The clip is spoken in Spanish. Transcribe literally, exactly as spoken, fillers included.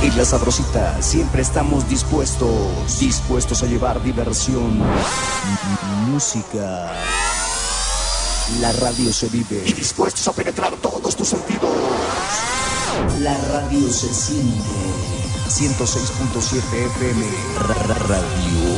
Isla Sabrosita, siempre estamos dispuestos, dispuestos a llevar diversión, música. La radio se vive y dispuestos a penetrar todos tus sentidos. La radio se siente. ciento seis punto siete F M. Radio